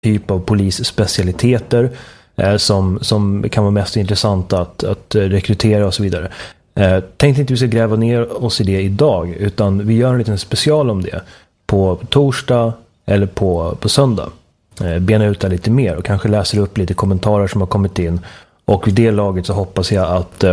typ av polisspecialiteter som kan vara mest intressanta att rekrytera och så vidare. Tänkte inte vi ska gräva ner oss i det idag, utan vi gör en liten special om det på torsdag eller på söndag. Bena ut det lite mer och kanske läser upp lite kommentarer som har kommit in. Och vid det laget så hoppas jag att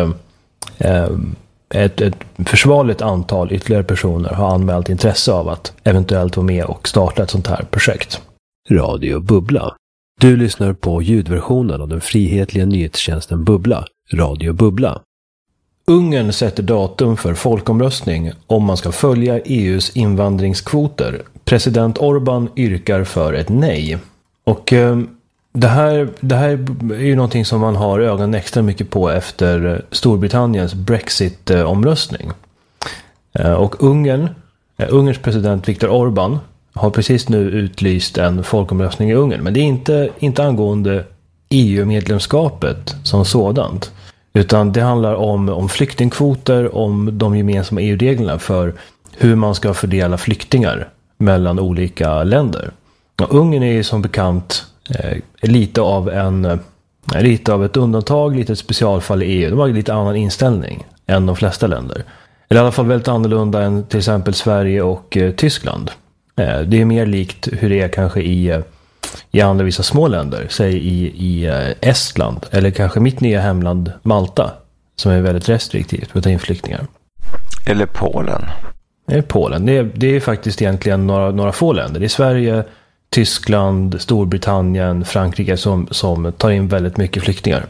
ett försvarligt antal ytterligare personer har anmält intresse av att eventuellt vara med och starta ett sånt här projekt. Radio Bubbla. Du lyssnar på ljudversionen av den frihetliga nyhetstjänsten Bubbla. Radio Bubbla. Ungern sätter datum för folkomröstning om man ska följa EU:s invandringskvoter. President Orbán yrkar för ett nej. Och det här är ju någonting som man har ögonen extra mycket på efter Storbritanniens Brexit-omröstning. Och Ungerns president Viktor Orbán har precis nu utlyst en folkomröstning i Ungern. Men det är inte angående EU-medlemskapet som sådant. Utan det handlar om flyktingkvoter, om de gemensamma EU-reglerna för hur man ska fördela flyktingar mellan olika länder. Och Ungern är ju som bekant lite av ett undantag, lite ett specialfall i EU. De har lite annan inställning än de flesta länder. Eller i alla fall väldigt annorlunda än till exempel Sverige och Tyskland. Det är mer likt hur det är kanske i andra vissa små länder. Säg i Estland eller kanske mitt nya hemland Malta, som är väldigt restriktivt för att ta in flyktingar. Eller Polen. Polen. Det är faktiskt egentligen några få länder. Det är Sverige, Tyskland, Storbritannien, Frankrike som tar in väldigt mycket flyktingar.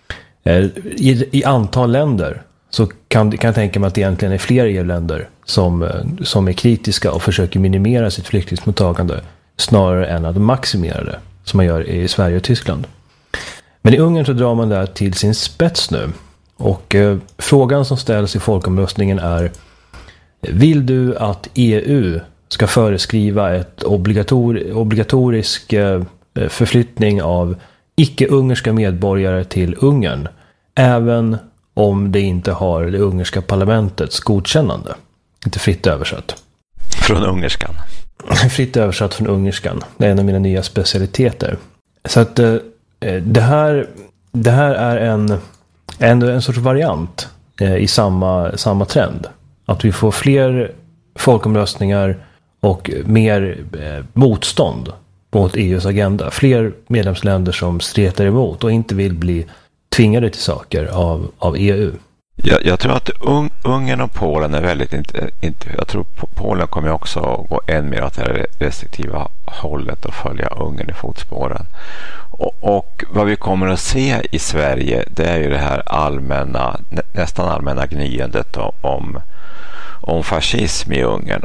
I antal länder så kan jag tänka mig att det egentligen är fler EU-länder som är kritiska och försöker minimera sitt flyktingsmottagande snarare än att maximera det, som man gör i Sverige och Tyskland. Men i Ungern så drar man det till sin spets nu. Och frågan som ställs i folkomröstningen är: vill du att EU ska föreskriva ett obligatorisk förflyttning av icke-ungerska medborgare till Ungern, även om det inte har det ungerska parlamentets godkännande? Inte fritt översatt. Från ungerskan. Fritt översatt från ungerskan. Det är en av mina nya specialiteter. Så att det här är en sorts variant i samma trend. Att vi får fler folkomröstningar och mer motstånd mot EUs agenda. Fler medlemsländer som stretar emot och inte vill bli tvingade till saker av EU. Jag tror att Ungern och Polen är väldigt jag tror Polen kommer också gå än mer åt det restriktiva hållet och följa Ungern i fotspåren. Och vad vi kommer att se i Sverige, det är ju det här nästan allmänna gnyandet om fascism i Ungern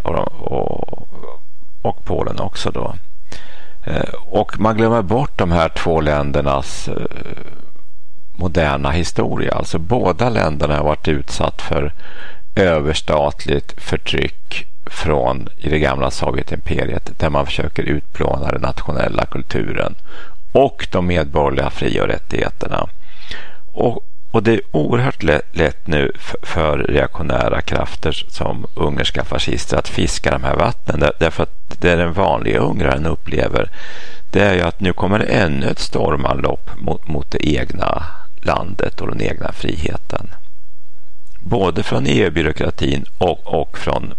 och Polen också då. Och man glömmer bort de här två ländernas moderna historia. Alltså båda länderna har varit utsatt för överstatligt förtryck i det gamla Sovjetimperiet, där man försöker utplåna den nationella kulturen och de medborgerliga fri- och rättigheterna. Och det är oerhört lätt nu för reaktionära krafter som ungerska fascister att fiska de här vattnen, därför att det den vanliga ungraren upplever, det är ju att nu kommer ännu ett stormanlopp mot det egna landet och den egna friheten. Både från EU-byråkratin och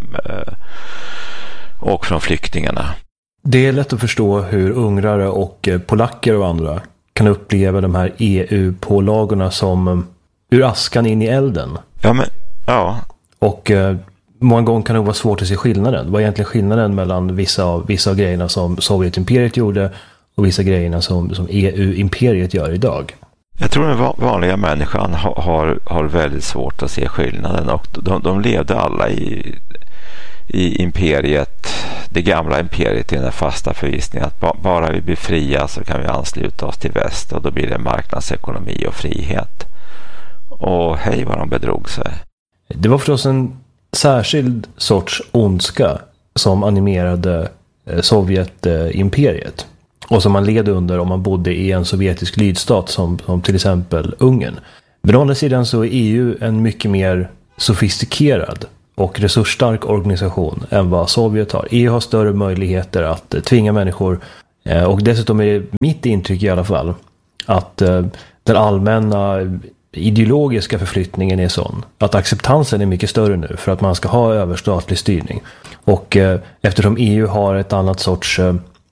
från flyktingarna. Det är lätt att förstå hur ungrare och polacker och andra kan uppleva de här EU-pålagorna som ur askan in i elden. Ja. Och många gånger kan det vara svårt att se skillnaden. Vad är egentligen skillnaden mellan vissa av grejerna som Sovjetimperiet gjorde och vissa grejerna som EU-imperiet gör idag? Jag tror den vanliga människan har väldigt svårt att se skillnaden, och de levde alla i imperiet, det gamla imperiet, i den fasta förvissningen att bara vi blir fria så kan vi ansluta oss till väst, och då blir det marknadsekonomi och frihet. Och hej vad de bedrog sig. Det var förstås en särskild sorts ondska som animerade Sovjetimperiet och som man led under om man bodde i en sovjetisk lydstat som till exempel Ungern. Men å andra sidan så är EU en mycket mer sofistikerad och resursstark organisation än vad Sovjet har. EU har större möjligheter att tvinga människor Och dessutom är det mitt intryck i alla fall att den allmänna ideologiska förflyttningen är sån att acceptansen är mycket större nu för att man ska ha överstatlig styrning. Och eftersom EU har ett annat sorts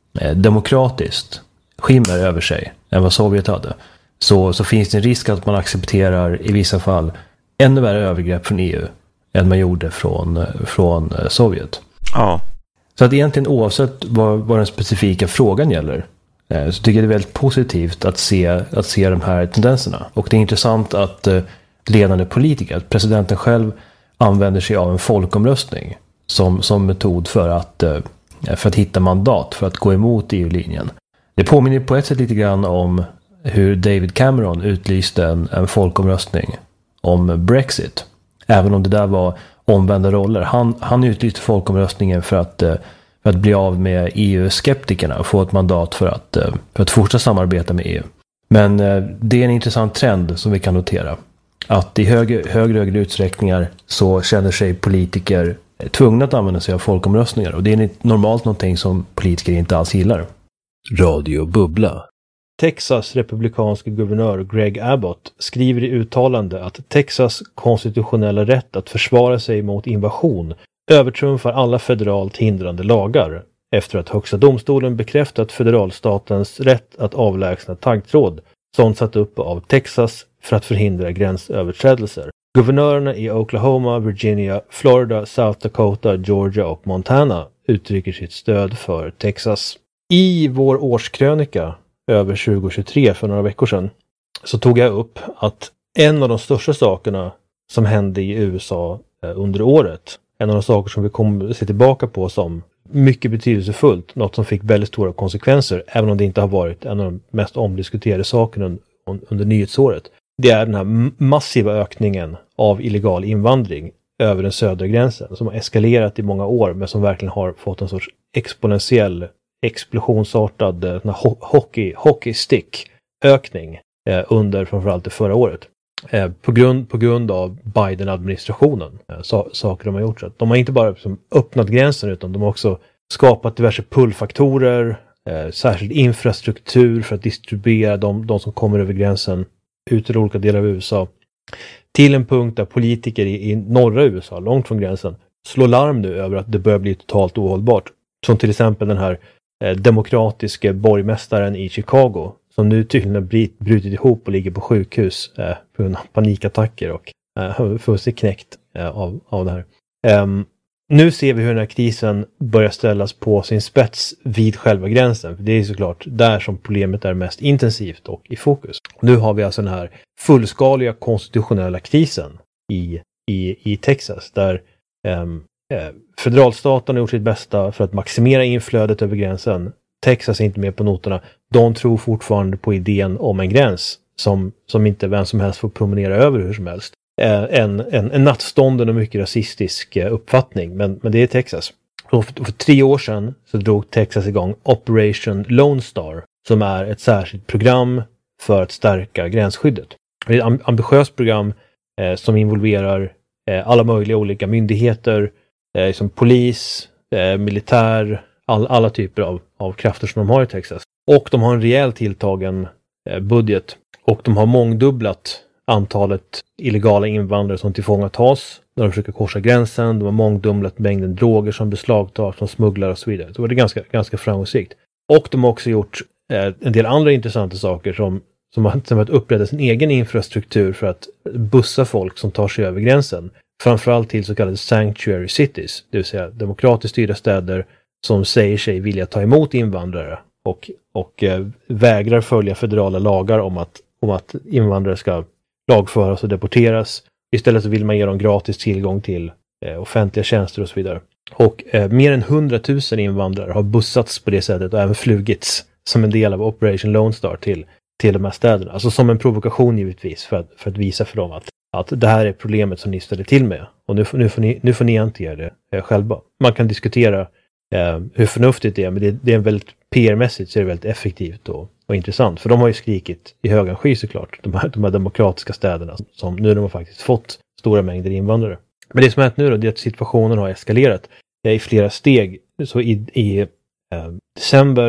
demokratiskt skimmer över sig än vad Sovjet hade, så finns det en risk att man accepterar i vissa fall ännu värre övergrepp från EU än man gjorde från Sovjet. Ja. Så att egentligen oavsett vad den specifika frågan gäller, så tycker jag det är väldigt positivt att se de här tendenserna. Och det är intressant att ledande politiker, att presidenten själv använder sig av en folkomröstning som metod för att hitta mandat, för att gå emot EU-linjen. Det påminner på ett sätt lite grann om hur David Cameron utlyste en folkomröstning om Brexit. Även om det där var omvända roller. Han utlyste folkomröstningen för att bli av med EU-skeptikerna och få ett mandat för att fortsätta samarbeta med EU. Men det är en intressant trend som vi kan notera. Att i högre utsträckningar så känner sig politiker tvungna att använda sig av folkomröstningar. Och det är normalt någonting som politiker inte alls gillar. Radio Bubbla. Texas republikanske guvernör Greg Abbott skriver i uttalande att Texas konstitutionella rätt att försvara sig mot invasion övertrumfar alla federalt hindrande lagar efter att högsta domstolen bekräftat federalstatens rätt att avlägsna taggtråd som satt upp av Texas för att förhindra gränsöverträdelser. Guvernörerna i Oklahoma, Virginia, Florida, South Dakota, Georgia och Montana uttrycker sitt stöd för Texas. I vår årskrönika över 2023 för några veckor sedan så tog jag upp att en av de största sakerna som hände i USA under året, en av de saker som vi kommer att se tillbaka på som mycket betydelsefullt, något som fick väldigt stora konsekvenser, även om det inte har varit en av de mest omdiskuterade sakerna under nyhetsåret, det är den här massiva ökningen av illegal invandring över den södra gränsen som har eskalerat i många år men som verkligen har fått en sorts exponentiell, explosionsartad hockeystick-ökning under framförallt det förra året. På grund av Biden-administrationen, saker de har gjort. Så att de har inte bara öppnat gränsen utan de har också skapat diverse pullfaktorer, särskild infrastruktur för att distribuera de som kommer över gränsen ut i olika delar av USA. Till en punkt där politiker i norra USA, långt från gränsen, slår larm nu över att det börjar bli totalt ohållbart. Som till exempel den här demokratiska borgmästaren i Chicago som nu tydligen har brutit ihop och ligger på sjukhus på grund av panikattacker och får sig knäckt av det här. Nu ser vi hur den här krisen börjar ställas på sin spets vid själva gränsen. För det är såklart där som problemet är mest intensivt och i fokus. Nu har vi alltså den här fullskaliga konstitutionella krisen i Texas där federalstaten har gjort sitt bästa för att maximera inflödet över gränsen. Texas är inte med på noterna. De tror fortfarande på idén om en gräns som inte vem som helst får promenera över hur som helst. En nattstånden och mycket rasistisk uppfattning, men det är Texas. Och för 3 år sedan så drog Texas igång Operation Lone Star som är ett särskilt program för att stärka gränsskyddet. Det är ett ambitiöst program som involverar alla möjliga olika myndigheter, som polis, militär, alla typer av krafter som de har i Texas. Och de har en rejäl tilltagen budget. Och de har mångdubblat antalet illegala invandrare som tillfångatas när de försöker korsa gränsen. De har mångdubblat mängden droger som beslagtas, som smugglar och så vidare. Så det är ganska framgångsrikt. Och de har också gjort en del andra intressanta saker som att upprätta sin egen infrastruktur för att bussa folk som tar sig över gränsen. Framförallt till så kallade sanctuary cities, det vill säga demokratiskt styrda städer som säger sig vilja ta emot invandrare och vägrar följa federala lagar om att invandrare ska lagföras och deporteras. Istället så vill man ge dem gratis tillgång till offentliga tjänster och så vidare. Och mer än 100 000 invandrare har bussats på det sättet och även flugits som en del av Operation Lone Star till de här städerna. Alltså som en provokation givetvis för att visa för dem att det här är problemet som ni ställer till med. Och nu får ni hantera det själva. Man kan diskutera hur förnuftigt det är, men det är väldigt PR-mässigt så är det väldigt effektivt och intressant. För de har ju skrikit i högan sky såklart, de här demokratiska städerna som nu de har faktiskt fått stora mängder invandrare. Men det som har hänt nu då, det är att situationen har eskalerat i flera steg. Så i december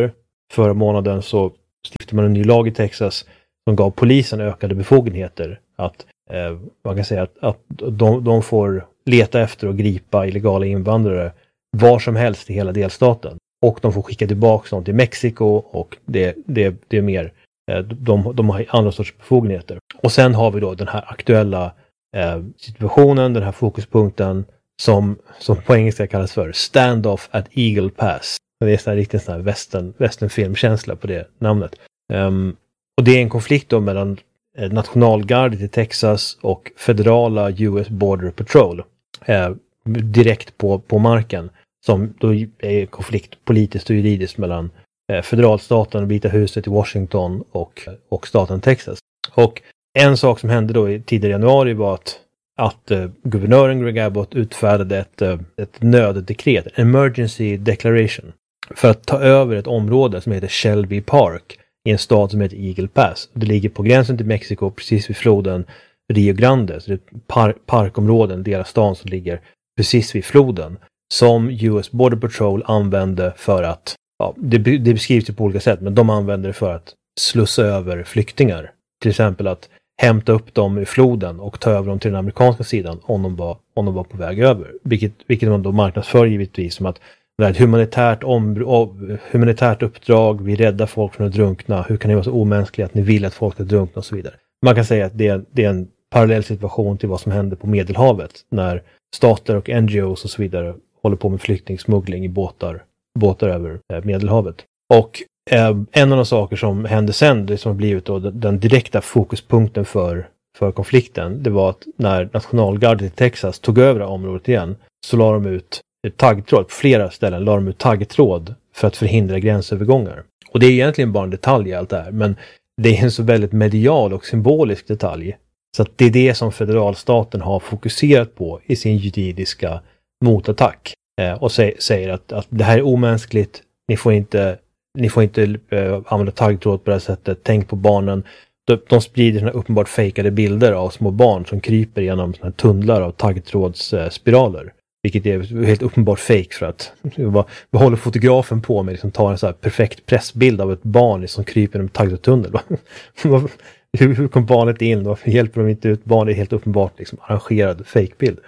förra månaden så stiftade man en ny lag i Texas som gav polisen ökade befogenheter. Att man kan säga att de får leta efter och gripa illegala invandrare var som helst i hela delstaten. Och de får skicka tillbaka dem till Mexiko och det är mer, de har andra sorts befogenheter. Och sen har vi då den här aktuella situationen, den här fokuspunkten som på engelska kallas för Standoff at Eagle Pass. Det är så här riktigt sån här westernfilmkänsla på det namnet. Och det är en konflikt då mellan nationalgardet i Texas och federala US Border Patrol direkt på marken, som då är konflikt politiskt och juridiskt mellan federalstaten, Vita huset i Washington och staten Texas. Och en sak som hände då tidigare i januari var att guvernören Greg Abbott utfärdade ett nöddekret, emergency declaration, för att ta över ett område som heter Shelby Park i en stad som heter Eagle Pass. Det ligger på gränsen till Mexiko, precis vid floden Rio Grande. Så det är parkområden, deras stan som ligger precis vid floden, som US Border Patrol använde för att, det beskrivs på olika sätt, men de använder det för att slussa över flyktingar. Till exempel att hämta upp dem i floden och ta över dem till den amerikanska sidan om de var på väg över. Vilket man då marknadsför givetvis som att det är ett humanitärt uppdrag, vi räddar folk från att drunkna, hur kan ni vara så omänskliga att ni vill att folk ska drunkna och så vidare. Man kan säga att det är en parallell situation till vad som händer på Medelhavet när stater och NGOs och så vidare håller på med flyktingsmuggling i båtar över Medelhavet. Och en av de saker som hände sen, det som har blivit då den direkta fokuspunkten för konflikten, det var att när nationalgardet i Texas tog över området igen, så la de ut taggtråd på flera ställen, la de ut taggtråd för att förhindra gränsövergångar. Och det är egentligen bara en detalj i allt det här, men det är en så väldigt medial och symbolisk detalj, så att det är det som federalstaten har fokuserat på i sin juridiska motattack, och säger att det här är omänskligt, ni får inte använda taggtråd på det här sättet, tänk på barnen. De sprider såna uppenbart fejkade bilder av små barn som kryper genom såna här tunnlar av taggtrådsspiraler. Vilket är helt uppenbart fake, för att vad håller fotografen på med? Liksom tar en så här perfekt pressbild av ett barn som kryper genom taggtrådstunnel. Hur kom barnet in? Varför hjälper de inte ut barn? Det är helt uppenbart liksom arrangerad fake-bild.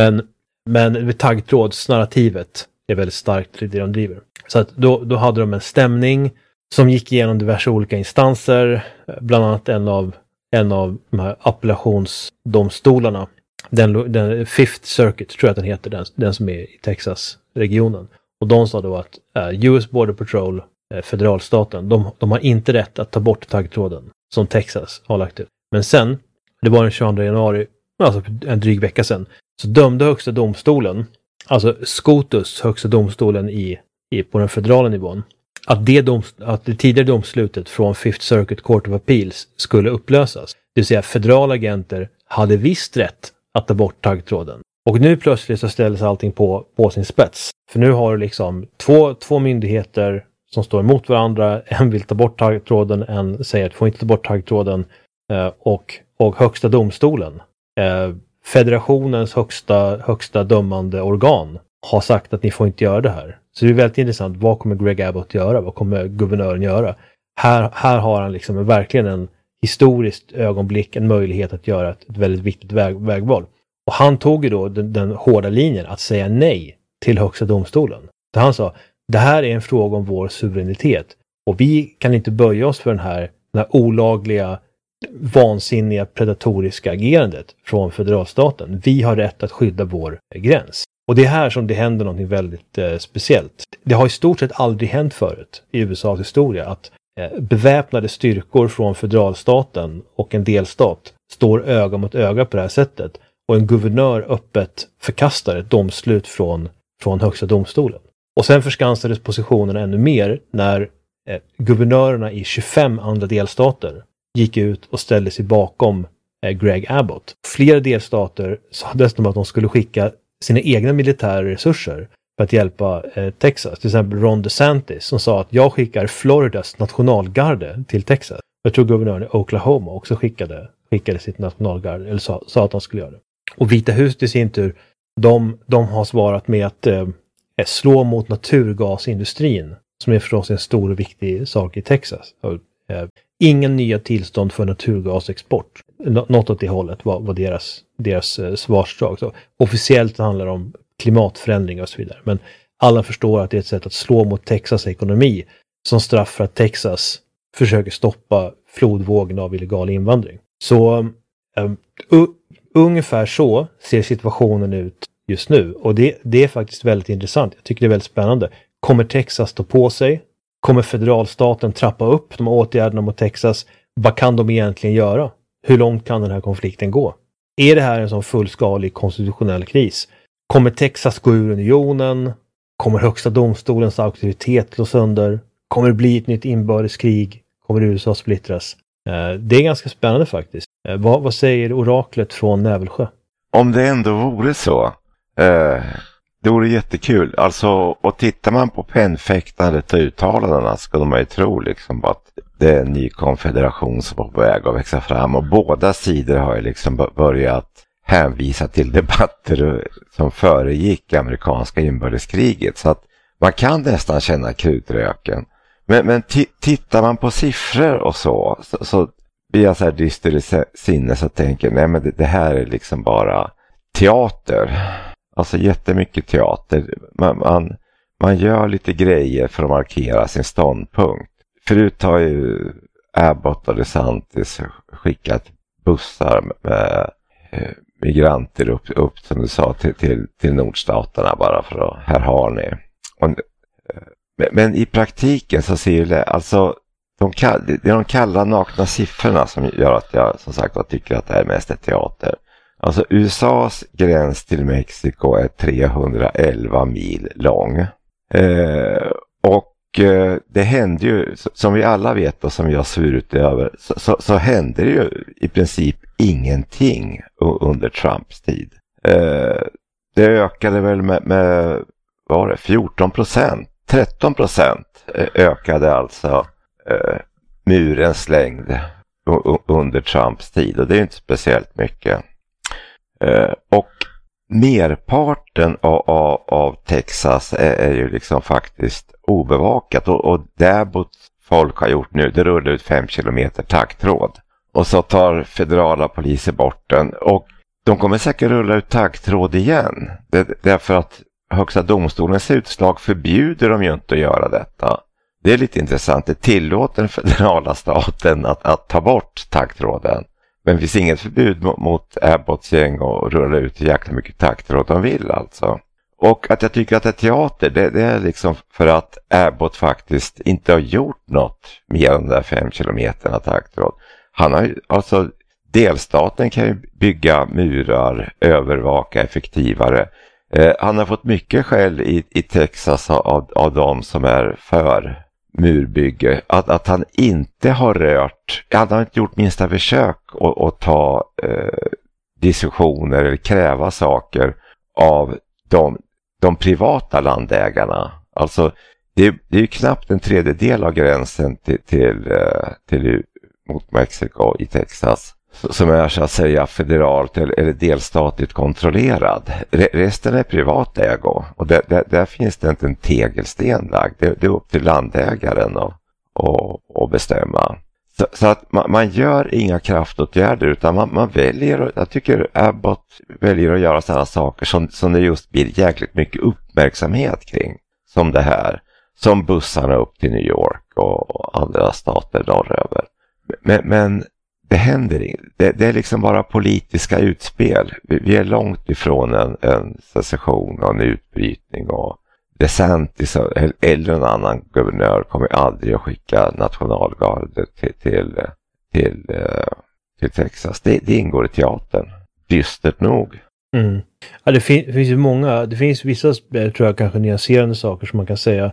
Men taggtrådsnarrativet är väldigt starkt i det de driver. Så att då hade de en stämning som gick igenom diverse olika instanser, bland annat en av de här appellationsdomstolarna, den Fifth Circuit tror jag att den heter, den som är i Texas-regionen. Och de sa då att US Border Patrol, federalstaten, de har inte rätt att ta bort taggtråden som Texas har lagt ut. Men sen, det var den 22 januari, alltså en dryg vecka sedan, så dömde högsta domstolen, alltså SCOTUS, högsta domstolen på den federala nivån, att det tidigare domslutet från Fifth Circuit Court of Appeals skulle upplösas. Det vill säga federala agenter hade visst rätt att ta bort taggtråden. Och nu plötsligt så ställs allting på sin spets. För nu har du liksom två myndigheter som står emot varandra. En vill ta bort taggtråden, en säger att du får inte ta bort taggtråden. Och högsta domstolen, federationens högsta dömande organ, har sagt att ni får inte göra det här. Så det är väldigt intressant. Vad kommer Greg Abbott göra? Vad kommer guvernören göra? Här har han liksom verkligen en historiskt ögonblick, en möjlighet att göra ett väldigt viktigt vägval. Och han tog ju då den hårda linjen att säga nej till högsta domstolen. Där han sa, det här är en fråga om vår suveränitet. Och vi kan inte böja oss för den här olagliga, vansinniga, predatoriska agerandet från federalstaten. Vi har rätt att skydda vår gräns. Och det är här som det händer något väldigt speciellt. Det har i stort sett aldrig hänt förut i USAs historia att beväpnade styrkor från federalstaten och en delstat står öga mot öga på det här sättet. Och en guvernör öppet förkastar ett domslut från högsta domstolen. Och sen förskansades positionen ännu mer när guvernörerna i 25 andra delstater gick ut och ställde sig bakom Greg Abbott. Flera delstater sa dessutom att de skulle skicka sina egna militära resurser för att hjälpa Texas. Till exempel Ron DeSantis som sa att jag skickar Floridas nationalgarde till Texas. Jag tror guvernören i Oklahoma också skickade sitt nationalgarde, eller sa att de skulle göra det. Och Vita huset i sin tur, de har svarat med att slå mot naturgasindustrin som är förstås en stor och viktig sak i Texas. Ingen nya tillstånd för naturgasexport. Något åt det hållet var deras svarsdrag. Så officiellt handlar det om klimatförändring och så vidare. Men alla förstår att det är ett sätt att slå mot Texas ekonomi som straff för att Texas försöker stoppa flodvågen av illegal invandring. Så ungefär så ser situationen ut just nu. Och det är faktiskt väldigt intressant. Jag tycker det är väldigt spännande. Kommer Texas stå på sig? Kommer federalstaten trappa upp de åtgärderna mot Texas? Vad kan de egentligen göra? Hur långt kan den här konflikten gå? Är det här en sån fullskalig konstitutionell kris? Kommer Texas gå ur unionen? Kommer högsta domstolens auktoritet slå sönder? Kommer det bli ett nytt inbördeskrig? Kommer USA splittras? Det är ganska spännande faktiskt. Vad säger oraklet från Nävelsjö? Om det ändå vore så, det vore jättekul. Alltså, och tittar man på pennfäktandet och uttalandena skulle man ju tro liksom att det är en ny konfederation som är på väg att växa fram. Och båda sidor har ju liksom börjat hänvisa till debatter som föregick amerikanska inbördeskriget. Så att man kan nästan känna krutröken. Men tittar man på siffror och så blir jag så här dyster i sinne så tänker nej men det här är liksom bara teater. Alltså jättemycket teater. Man gör lite grejer för att markera sin ståndpunkt. Förut har ju Abbott och DeSantis skickat bussar med migranter upp som du sa till nordstaterna bara för att här har ni. Men i praktiken så ser det alltså det är de kalla nakna siffrorna som gör att jag som sagt tycker att det här mest är teater. Alltså USAs gräns till Mexiko är 311 mil lång. Det hände ju, som vi alla vet och som vi har svurit över, så hände det ju i princip ingenting under Trumps tid. Det ökade väl med vad var det, 14%. 13% ökade alltså murens längd under Trumps tid. Och det är inte speciellt mycket. Och merparten av Texas är ju liksom faktiskt obevakat. Och där folk har gjort nu, det rullar ut 5 kilometer taggtråd. Och så tar federala poliser bort den. Och de kommer säkert rulla ut taggtråd igen. Därför att högsta domstolens utslag förbjuder dem ju inte att göra detta. Det är lite intressant. Det tillåter den federala staten att ta bort taggtråden. Men det finns inget förbud mot Abbotts gäng att rulla ut jäkla mycket taggtråd de vill alltså. Och att jag tycker att det är teater, det är liksom för att Abbott faktiskt inte har gjort något mer än de där 5 kilometerna taggtråd. Han har alltså, delstaten kan ju bygga murar, övervaka effektivare. Han har fått mycket skäll i Texas av de som är för murbygge. Att han inte har rört, han har inte gjort minsta försök att ta diskussioner eller kräva saker av de privata landägarna. Alltså det är ju knappt en tredjedel av gränsen till mot Mexiko i Texas som är så att säga federalt eller delstatligt kontrollerad. Resten är privat ägo och där finns det inte en tegelsten lagd. Det är upp till landägaren att bestämma. Så att man gör inga kraftåtgärder utan man väljer, jag tycker Abbott väljer att göra sådana saker som det just blir jäkligt mycket uppmärksamhet kring. Som det här, som bussarna upp till New York och andra stater norröver. Men det händer inget. Det är liksom bara politiska utspel. Vi är långt ifrån en secession och en utbrytning och DeSantis eller en annan guvernör kommer aldrig att skicka nationalgardet till Texas. Det ingår i teatern. Dystert nog. Mm. Ja, det finns ju många, det finns vissa tror jag kanske nyanserande saker som man kan säga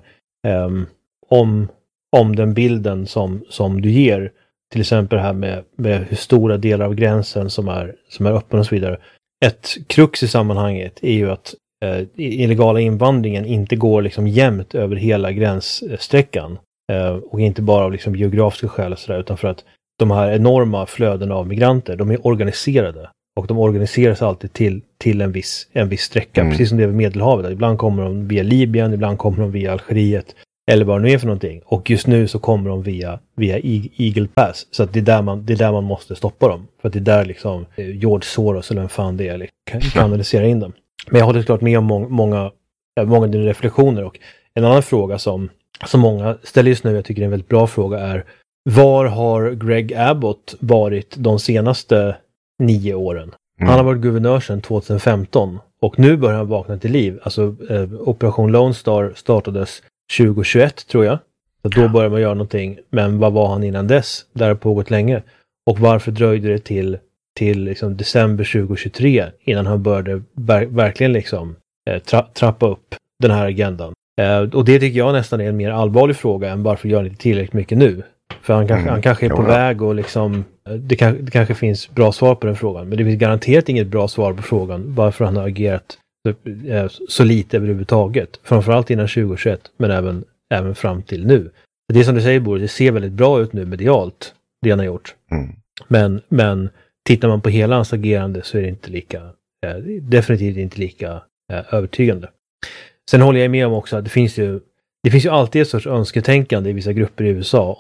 om den bilden som du ger. Till exempel här med hur stora delar av gränsen som är öppen och så vidare. Ett krux i sammanhanget är ju att illegala invandringen inte går liksom jämnt över hela gränssträckan. Och inte bara av liksom geografiska skäl och sådär, utan för att de här enorma flöden av migranter, de är organiserade. Och de organiseras alltid till en viss sträcka, precis som det är vid Medelhavet. Ibland kommer de via Libyen, ibland kommer de via Algeriet. eller vad det nu är för någonting. Och just nu så kommer de via Eagle Pass. Så att det är där man måste stoppa dem. För att det är där liksom George Soros eller vem fan det är kan kanalisera in dem. Men jag håller klart med om många av dina reflektioner. Och en annan fråga som många ställer just nu, jag tycker det är en väldigt bra fråga, är var har Greg Abbott varit de senaste 9 åren? Han har varit guvernör sedan 2015 och nu börjar han vakna till liv. Alltså Operation Lone Star startades 2021 tror jag. Så då börjar man göra någonting. Men vad var han innan dess? Det har pågått länge. Och varför dröjde det till liksom december 2023 innan han började verkligen liksom trappa upp den här agendan? Och det tycker jag nästan är en mer allvarlig fråga än varför gör han inte tillräckligt mycket nu? För han kanske är på väg och liksom det kanske finns bra svar på den frågan. Men det finns garanterat inget bra svar på frågan varför han har agerat så lite överhuvudtaget. Framförallt innan 2021 men även fram till nu. Det som du säger Boris, det ser väldigt bra ut nu medialt det han har gjort. Men tittar man på hela hans agerande så är det inte definitivt inte lika övertygande. Sen håller jag med om också att det finns ju alltid ett sorts önsketänkande i vissa grupper i USA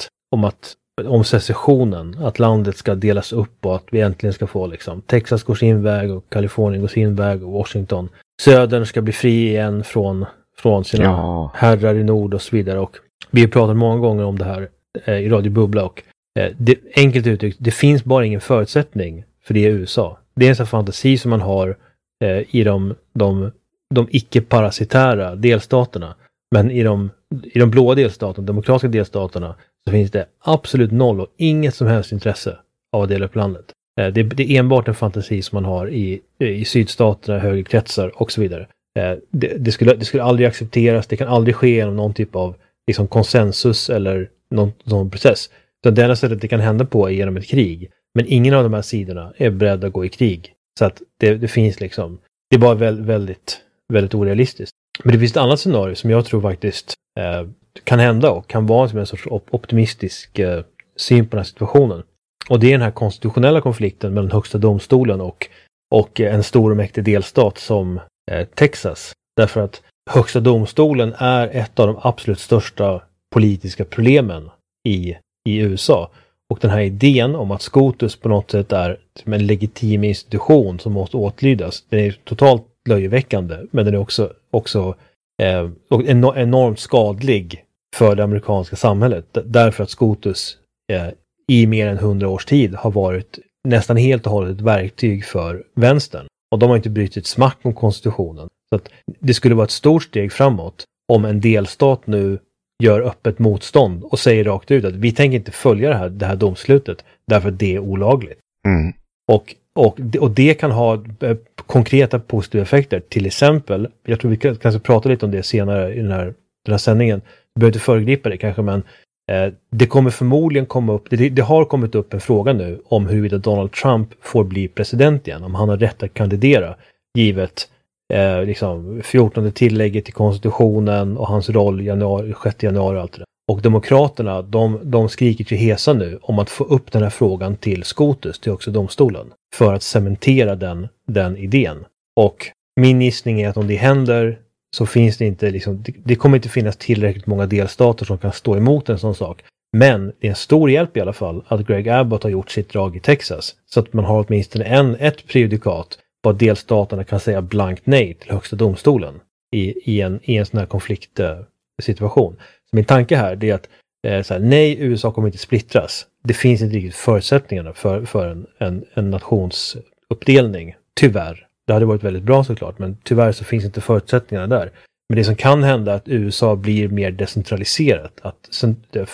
om secessionen, att landet ska delas upp och att vi äntligen ska få liksom Texas går sin väg och Kalifornien går sin väg och Washington. Södern ska bli fri igen från sina herrar i nord och så vidare. Och vi har pratat många gånger om det här i Radio Bubbla och enkelt uttryckt, det finns bara ingen förutsättning för det i USA. Det är en sån fantasi som man har i de icke-parasitära delstaterna. Men i de blåa delstaterna, demokratiska delstaterna, så finns det absolut noll och inget som helst intresse av att dela upp landet. Det är enbart en fantasi som man har i sydstaterna, högerkretsar och så vidare. Det skulle aldrig accepteras, det kan aldrig ske genom någon typ av liksom konsensus eller någon process. Så det enda sättet det kan hända på är genom ett krig. Men ingen av de här sidorna är beredd att gå i krig. Så att det finns liksom, det är bara väldigt, väldigt orealistiskt. Men det finns ett annat scenario som jag tror faktiskt kan hända och kan vara som en sorts optimistisk syn på den här situationen. Och det är den här konstitutionella konflikten mellan högsta domstolen och en stor och mäktig delstat som Texas. Därför att högsta domstolen är ett av de absolut största politiska problemen i USA. Och den här idén om att SCOTUS på något sätt är som en legitim institution som måste åtlydas, den är totalt löjeväckande, men den är också enormt skadlig för det amerikanska samhället. Därför att SCOTUS i mer än 100 års tid har varit nästan helt och hållet ett verktyg för vänstern. Och de har inte brytt ett smack om konstitutionen. Så att det skulle vara ett stort steg framåt om en delstat nu gör öppet motstånd och säger rakt ut att vi tänker inte följa det här domslutet därför att det är olagligt. Och det kan ha konkreta positiva effekter. Till exempel, jag tror vi kanske prata lite om det senare i den här sändningen. Vi behöver inte föregripa det kanske, men det kommer förmodligen komma upp, det har kommit upp en fråga nu om huruvida Donald Trump får bli president igen, om han har rätt att kandidera givet liksom 14:e tillägget till konstitutionen och hans roll 6 januari och allt det där. Och demokraterna, de skriker till hesa nu om att få upp den här frågan till SCOTUS, till också domstolen, för att cementera den idén. Och min gissning är att om det händer så finns det inte liksom, det kommer inte finnas tillräckligt många delstater som kan stå emot en sån sak. Men det är en stor hjälp i alla fall att Greg Abbott har gjort sitt drag i Texas, så att man har åtminstone ett prejudikat på att delstaterna kan säga blankt nej till högsta domstolen i en sån här konfliktsituation. Så min tanke här är att nej, USA kommer inte splittras. Det finns inte riktigt förutsättningarna för en nationsuppdelning. Tyvärr. Det hade varit väldigt bra såklart, men tyvärr så finns inte förutsättningarna där. Men det som kan hända är att USA blir mer decentraliserat. Att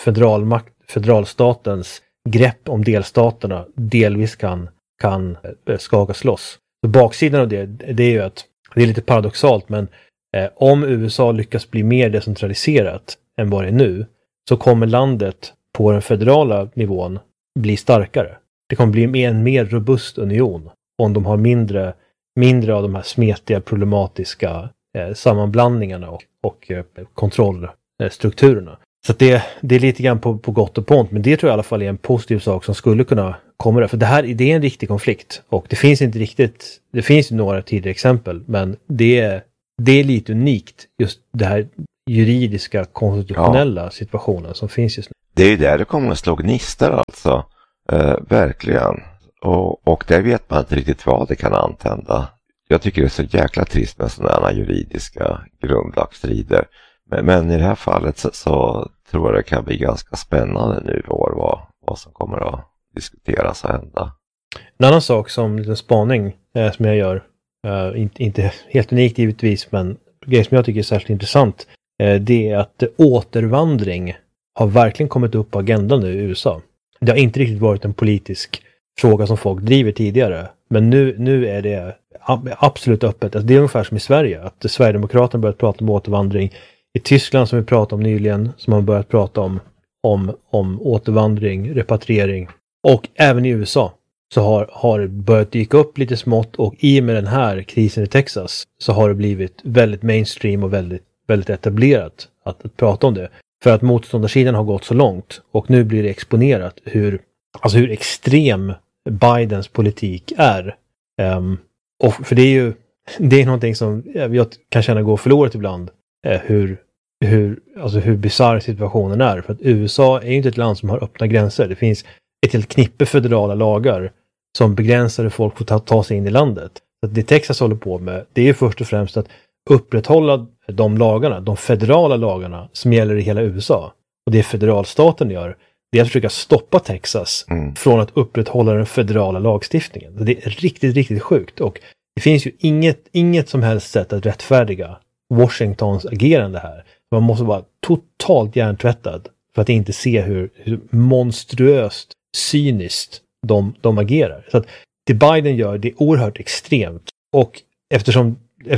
federalstatens grepp om delstaterna delvis kan skakas loss. Så baksidan av det är ju att det är lite paradoxalt, men om USA lyckas bli mer decentraliserat än vad det är nu, så kommer landet på den federala nivån bli starkare. Det kommer bli en mer robust union om de har mindre av de här smetiga, problematiska sammanblandningarna och kontrollstrukturerna. Så att det är lite grann på gott och ont, men det tror jag i alla fall är en positiv sak som skulle kunna komma där. För det är en riktig konflikt och det finns inte riktigt, det finns ju några tidigare exempel, men det är lite unikt just det här juridiska, konstitutionella situationen som finns just nu. Det är ju där det kommer att slå gnistor alltså. Verkligen. Och där vet man inte riktigt vad det kan antända. Jag tycker det är så jäkla trist med sådana här juridiska grundlagsstrider. Men i det här fallet så tror jag det kan bli ganska spännande nu i år vad som kommer att diskuteras och hända. En annan sak som liten spaning som jag gör, inte helt unikt givetvis, men grej som jag tycker är särskilt intressant, det är att återvandring har verkligen kommit upp på agendan nu i USA. Det har inte riktigt varit en politisk fråga som folk driver tidigare, men nu är det absolut öppet. Alltså det är ungefär som i Sverige, att Sverigedemokraterna börjat prata om återvandring. I Tyskland, som vi pratade om nyligen, som man börjat prata om återvandring, repatriering. Och även i USA så har det börjat dyka upp lite smått, och i och med den här krisen i Texas så har det blivit väldigt mainstream och väldigt, väldigt etablerat att prata om det. För att motståndarsidan har gått så långt, och nu blir det exponerat hur extrem Bidens politik är. Och för det är någonting som jag kan känna går förlorat ibland, hur bizarr situationen är. För att USA är ju inte ett land som har öppna gränser. Det finns ett helt knippe federala lagar som begränsar hur folk får ta sig in i landet. Så att det Texas håller på med, det är först och främst att upprätthålla de lagarna, de federala lagarna som gäller i hela USA. Och det federalstaten gör, det är att försöka stoppa Texas från att upprätthålla den federala lagstiftningen. Det är riktigt, riktigt sjukt. Och det finns ju inget som helst sätt att rättfärdiga Washingtons agerande här. Man måste vara totalt hjärntvättad för att inte se hur monstruöst cyniskt de agerar. Så att det Biden gör, det är oerhört extremt. Och eftersom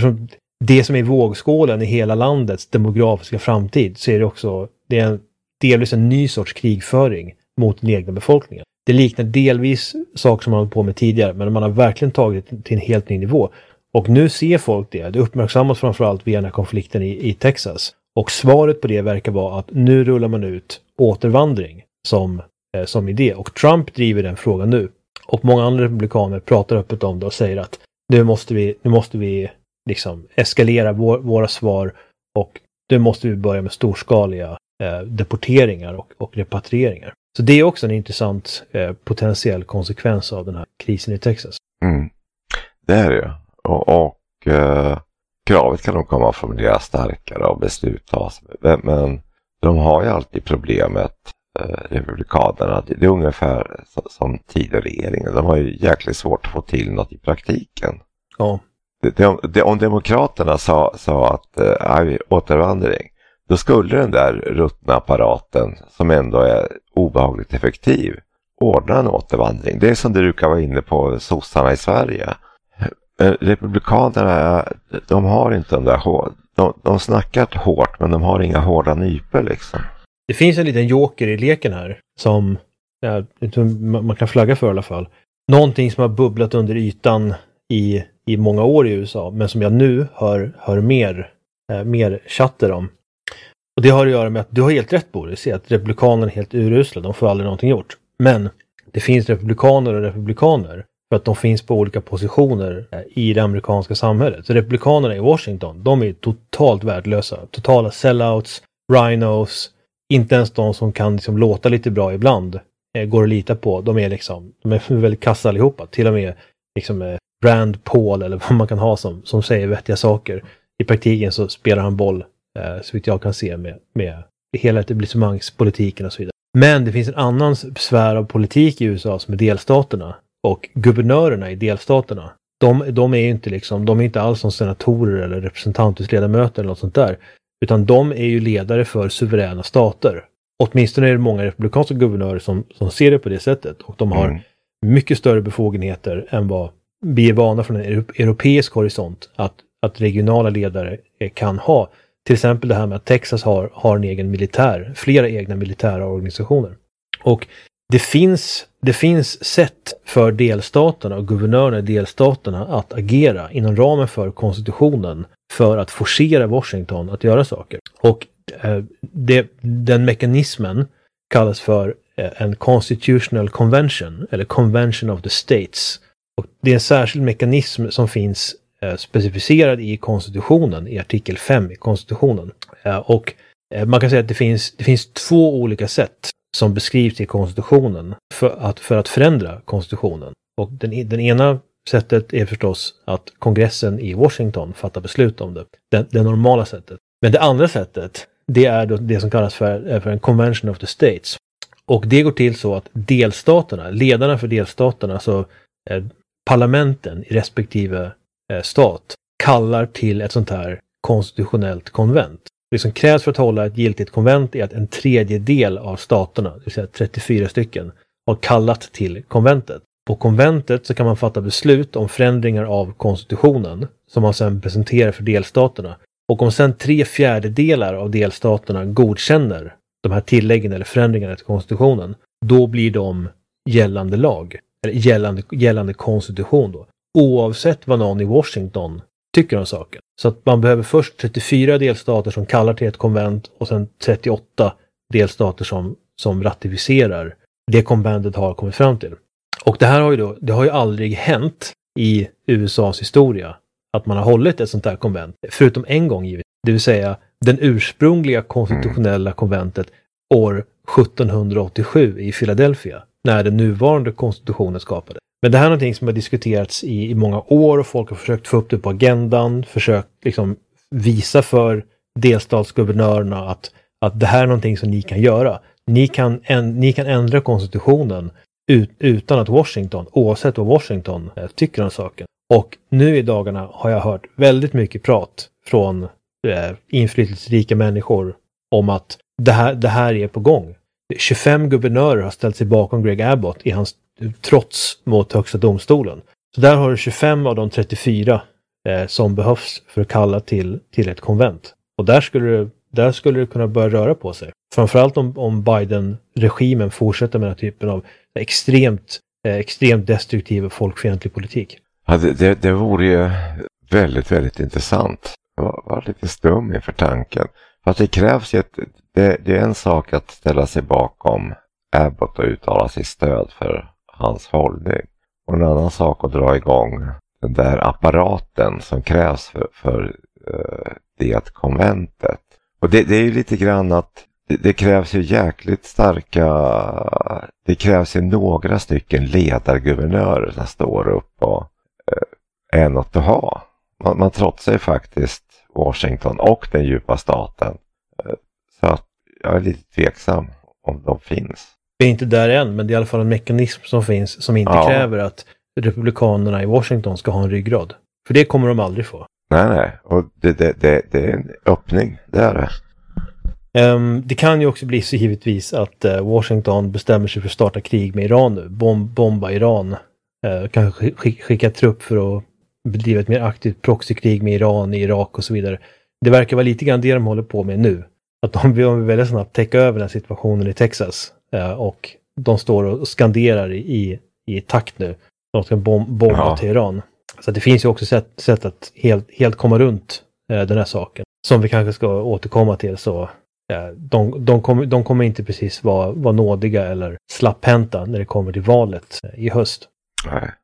det som är vågskålen i hela landets demografiska framtid, så är det också delvis en ny sorts krigföring mot den egna befolkningen. Det liknar delvis saker som man hållit på med tidigare, men man har verkligen tagit det till en helt ny nivå. Och nu ser folk det. Det uppmärksammas framförallt via den här konflikten i Texas. Och svaret på det verkar vara att nu rullar man ut återvandring som idé. Och Trump driver den frågan nu. Och många andra republikaner pratar öppet om det och säger att nu måste vi liksom eskalera våra svar, och nu måste vi börja med storskaliga deporteringar och repatrieringar. Så det är också en intressant potentiell konsekvens av den här krisen i Texas. Det är det. Och kravet kan nog komma att formulera starkare och beslut tas. Men de har ju alltid problemet, republikanerna. Det är ungefär som tidigare regeringen. De har ju jäkligt svårt att få till något i praktiken. Ja. Om demokraterna sa att återvandring, då skulle den där ruttna apparaten, som ändå är obehagligt effektiv, ordna en återvandring. Det är som du brukar vara inne på sossarna i Sverige. Republikanerna, de har inte de där de snackar hårt, men de har inga hårda nyper liksom. Det finns en liten joker i leken här som man kan flagga för i alla fall. Någonting som har bubblat under ytan i många år i USA, men som jag nu hör mer chatter om. Och det har att göra med att du har helt rätt, Boris, att republikanerna är helt urusla, de får aldrig någonting gjort. Men det finns republikaner för att de finns på olika positioner i det amerikanska samhället. Så republikanerna i Washington, de är totalt värdelösa. Totala sellouts, rhinos, inte ens de som kan liksom låta lite bra ibland går att lita på. De är väldigt kassa allihopa. Till och med liksom Rand Paul eller vad man kan ha som säger vettiga saker. I praktiken så spelar han boll, så vitt jag kan se, med hela etablissemangspolitiken och så vidare. Men det finns en annan sfär av politik i USA som är delstaterna. Och guvernörerna i delstaterna, de är ju inte de är inte alls som senatorer eller representanthusledamöter eller något sånt där. Utan de är ju ledare för suveräna stater. Åtminstone är det många republikanska guvernörer som ser det på det sättet. Och de har mycket större befogenheter än vad vi är vana från en europeisk horisont att regionala ledare kan ha. Till exempel det här med att Texas har en egen flera egna militära organisationer. Och det finns sätt för delstaterna och guvernörerna i delstaterna att agera inom ramen för konstitutionen för att forcera Washington att göra saker. Och den mekanismen kallas för en constitutional convention eller convention of the states. Och det är en särskild mekanism som finns specificerad i konstitutionen, i artikel 5 i konstitutionen. Och man kan säga att det finns 2 olika sätt som beskrivs i konstitutionen för att förändra konstitutionen. Och den ena sättet är förstås att kongressen i Washington fattar beslut om det. Det normala sättet. Men det andra sättet, det är då det som kallas för en Convention of the States. Och det går till så att delstaterna, ledarna för delstaterna, alltså parlamenten i respektive stat, kallar till ett sånt här konstitutionellt konvent. Det som krävs för att hålla ett giltigt konvent är att en tredjedel av staterna, det vill säga 34 stycken, har kallat till konventet. På konventet så kan man fatta beslut om förändringar av konstitutionen som man sedan presenterar för delstaterna. Och om sedan 3/4 av delstaterna godkänner de här tilläggen eller förändringarna till konstitutionen, då blir de gällande lag, eller gällande konstitution då. Oavsett vad någon i Washington tycker om saken. Så att man behöver först 34 delstater som kallar till ett konvent och sen 38 delstater som ratificerar det konventet har kommit fram till. Och det har ju aldrig hänt i USAs historia att man har hållit ett sånt här konvent, förutom en gång givet. Det vill säga den ursprungliga konstitutionella konventet år 1787 i Philadelphia, när den nuvarande konstitutionen skapades. Men det här är någonting som har diskuterats i många år och folk har försökt få upp det på agendan, försökt liksom visa för delstatsguvernörerna att det här är någonting som ni kan göra. Ni kan ändra konstitutionen utan att Washington, oavsett vad Washington tycker om saken. Och nu i dagarna har jag hört väldigt mycket prat från inflytelserika människor om att det här är på gång. 25 guvernörer har ställt sig bakom Greg Abbott i hans trots mot högsta domstolen. Så där har du 25 av de 34 som behövs för att kalla till ett konvent. Och där skulle det kunna börja röra på sig. Framförallt om Biden-regimen fortsätter med den här typen av extremt destruktiv och folkfientlig politik. Ja, det vore ju väldigt, väldigt intressant. Jag var lite stum inför tanken. För att det krävs ju det är en sak att ställa sig bakom Abbott och uttala sitt stöd för hans hållning. Och en annan sak att dra igång den där apparaten som krävs för det konventet. Och det är ju lite grann att det krävs ju jäkligt starka, det krävs ju några stycken ledarguvernörer som står upp och är något att ha. Man trotsar ju faktiskt Washington och den djupa staten. Så att jag är lite tveksam om de finns. Det är inte där än, men det är i alla fall en mekanism som finns som inte kräver att republikanerna i Washington ska ha en ryggrad. För det kommer de aldrig få. Nej. Och det är en öppning, det är det. Det kan ju också bli så givetvis att Washington bestämmer sig för att starta krig med Iran nu. Bomba Iran. Kanske skicka trupp för att bedriva ett mer aktivt proxykrig med Iran, i Irak och så vidare. Det verkar vara lite grann det de håller på med nu. Att de vill väldigt snabbt täcka över den här situationen i Texas. Och de står och skanderar i takt nu. De ska bomba Teheran. Så det finns ju också sätt att helt komma runt den här saken. Som vi kanske ska återkomma till. Så de kommer inte precis vara nådiga eller slapphänta när det kommer till valet i höst. Nej.